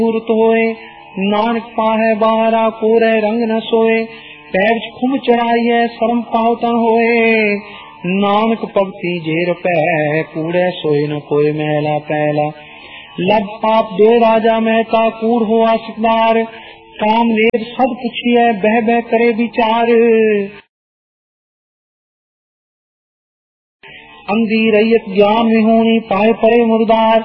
सूरत होए, नानक पाहे बाहरा कोरे रंग न सोए, पैर खुम चढ़ाइए शर्म पावतन होए, नानक भगति जेर पै कूड़े सोए न कोई मैला पैला, लब पाप दो राजा महता कूड़ हुआ सिकदार, काम लेब सब पुछिए बह बह करे विचार, अंधी रैयत ज्ञान विहूणी पाए परे मुर्दार,